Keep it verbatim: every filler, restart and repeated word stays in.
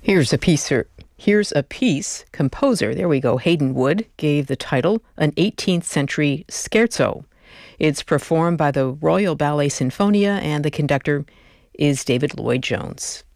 Here's a piece. Here's a piece. Composer, there we go, Hayden Wood, gave the title an eighteenth century scherzo. It's performed by the Royal Ballet Sinfonia, and the conductor is David Lloyd Jones.